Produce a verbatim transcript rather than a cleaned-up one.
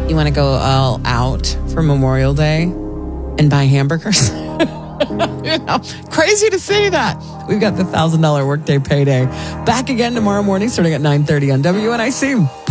You want to go all out for Memorial Day and buy hamburgers? You know, crazy to say that. We've got the one thousand dollars workday payday. Back again tomorrow morning starting at nine thirty on W N I C.